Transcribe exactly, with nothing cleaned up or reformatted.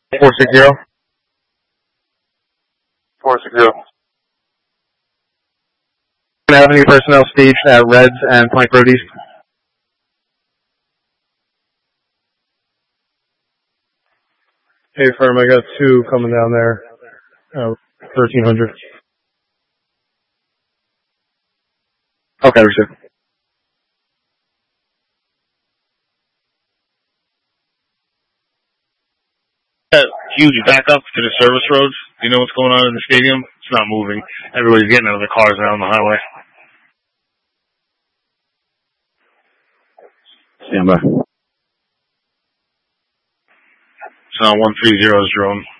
Four six zero. Four six zero. Gonna have any personnel staged at Reds and Plank Road East? Hey, firm, I got two coming down there. Uh, thirteen hundred. Okay, receive. Huge backup to the service roads. You know what's going on in the stadium? It's not moving. Everybody's getting out of their cars now on the highway. Stand by. It's on one three zero's drone.